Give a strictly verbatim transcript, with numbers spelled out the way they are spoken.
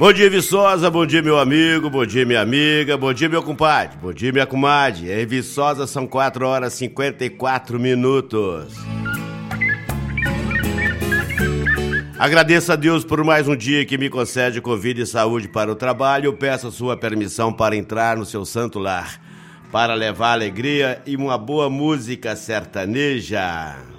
Bom dia, Viçosa, bom dia, meu amigo, bom dia, minha amiga, bom dia, meu compadre, bom dia, minha comadre. Em Viçosa são quatro horas e cinquenta e quatro minutos. Agradeço a Deus por mais um dia que me concede com vida e saúde para o trabalho. Eu peço a sua permissão para entrar no seu santo lar, para levar alegria e uma boa música sertaneja.